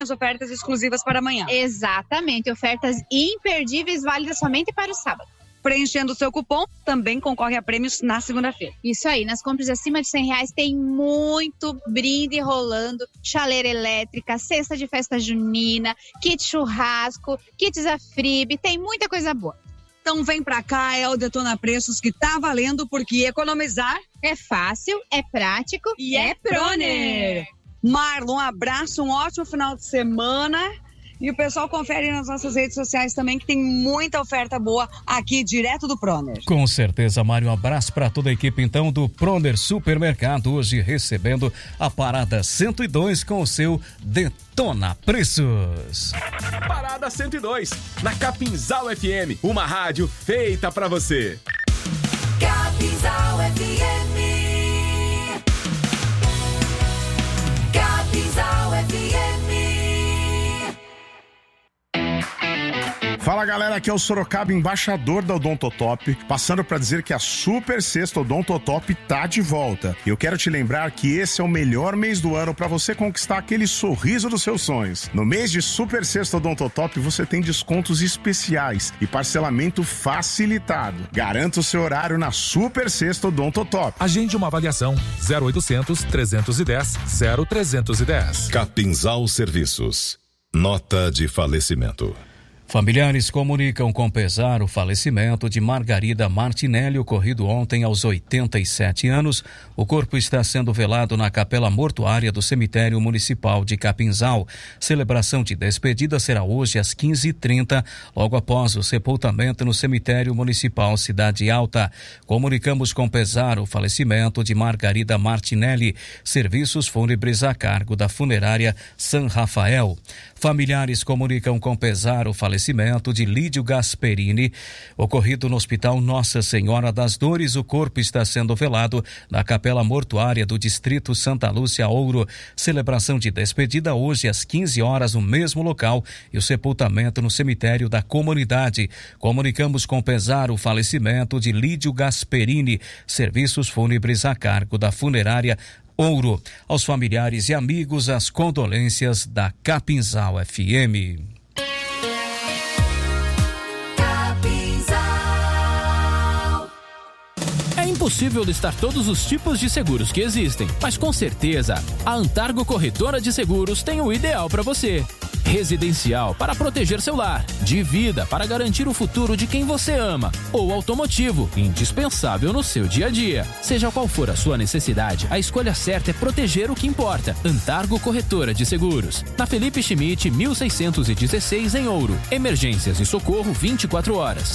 as ofertas exclusivas para amanhã. Exatamente, ofertas imperdíveis, válidas somente para o sábado. Preenchendo o seu cupom, também concorre a prêmios na segunda-feira. Isso aí, nas compras acima de R$100 tem muito brinde rolando, chaleira elétrica, cesta de festa junina, kit churrasco, kits Afrib, tem muita coisa boa. Então vem pra cá, é o Detona Preços que tá valendo, porque economizar é fácil, é prático e é Proner. Marlon, um abraço, um ótimo final de semana. E o pessoal confere nas nossas redes sociais também, que tem muita oferta boa aqui, direto do Proner. Com certeza, Mário. Um abraço para toda a equipe, então, do Proner Supermercado. Hoje recebendo a Parada 102 com o seu Detona Preços. Parada 102, na Capinzal FM. Uma rádio feita para você. Capinzal FM. Capinzal FM. Fala galera, aqui é o Sorocaba, embaixador da Odontotop, passando para dizer que a Super Sexta Odontotop tá de volta. E eu quero te lembrar que esse é o melhor mês do ano para você conquistar aquele sorriso dos seus sonhos. No mês de Super Sexta Odontotop você tem descontos especiais e parcelamento facilitado. Garanta o seu horário na Super Sexta Odontotop. Agende uma avaliação 0800 310 0310. Capinzal Serviços. Nota de falecimento. Familiares comunicam com pesar o falecimento de Margarida Martinelli, ocorrido ontem aos 87 anos. O corpo está sendo velado na capela mortuária do cemitério municipal de Capinzal. Celebração de despedida será hoje às 15h30, logo após o sepultamento no cemitério municipal Cidade Alta. Comunicamos com pesar o falecimento de Margarida Martinelli. Serviços fúnebres a cargo da funerária San Rafael. Familiares comunicam com pesar o falecimento de Lídio Gasperini, ocorrido no Hospital Nossa Senhora das Dores. O corpo está sendo velado na capela mortuária do Distrito Santa Lúcia Ouro. Celebração de despedida hoje às 15 horas no mesmo local e o sepultamento no cemitério da comunidade. Comunicamos com pesar o falecimento de Lídio Gasperini. Serviços fúnebres a cargo da funerária Ouro. Aos familiares e amigos, as condolências da Capinzal FM. É impossível listar todos os tipos de seguros que existem, mas com certeza a Antargo Corretora de Seguros tem o ideal para você. Residencial para proteger seu lar, de vida para garantir o futuro de quem você ama, ou automotivo, indispensável no seu dia a dia. Seja qual for a sua necessidade, a escolha certa é proteger o que importa. Antargo Corretora de Seguros, na Felipe Schmidt 1616 em Ouro. Emergências e socorro 24 horas,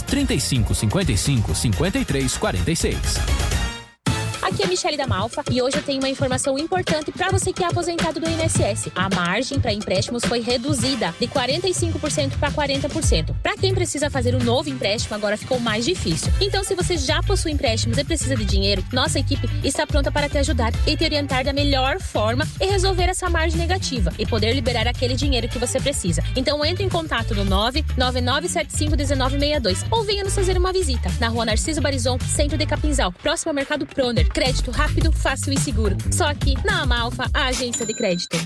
3555-5346. Aqui é Michele da Malfa e hoje eu tenho uma informação importante para você que é aposentado do INSS. A margem para empréstimos foi reduzida de 45% para 40%. Para quem precisa fazer um novo empréstimo, agora ficou mais difícil. Então, se você já possui empréstimos e precisa de dinheiro, nossa equipe está pronta para te ajudar e te orientar da melhor forma e resolver essa margem negativa e poder liberar aquele dinheiro que você precisa. Então, entre em contato no 999751962 ou venha nos fazer uma visita na Rua Narciso Barizon, centro de Capinzal, próximo ao Mercado Proner. Crédito rápido, fácil e seguro. Só aqui na Amalfa, a agência de crédito.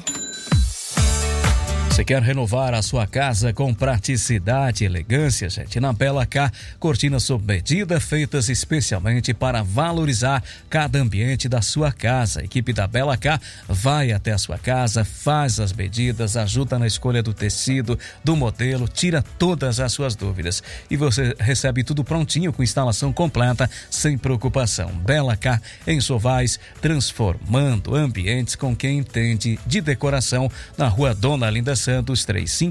Você quer renovar a sua casa com praticidade e elegância, gente? Na Bela K, cortinas sob medida feitas especialmente para valorizar cada ambiente da sua casa. A equipe da Bela K vai até a sua casa, faz as medidas, ajuda na escolha do tecido, do modelo, tira todas as suas dúvidas. E você recebe tudo prontinho com instalação completa, sem preocupação. Bela K em Sovais, transformando ambientes com quem entende de decoração, na Rua Dona Linda Santos,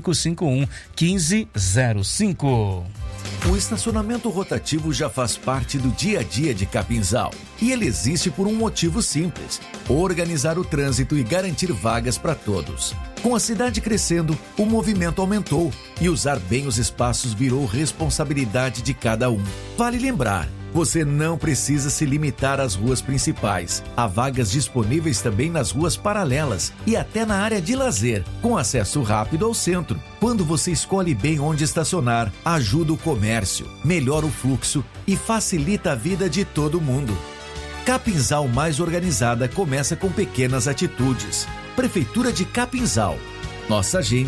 3551-1505. O estacionamento rotativo já faz parte do dia a dia de Capinzal. E ele existe por um motivo simples: organizar o trânsito e garantir vagas para todos. Com a cidade crescendo, o movimento aumentou e usar bem os espaços virou responsabilidade de cada um. Vale lembrar, você não precisa se limitar às ruas principais. Há vagas disponíveis também nas ruas paralelas e até na área de lazer, com acesso rápido ao centro. Quando você escolhe bem onde estacionar, ajuda o comércio, melhora o fluxo e facilita a vida de todo mundo. Capinzal mais organizada começa com pequenas atitudes. Prefeitura de Capinzal. Nossa gente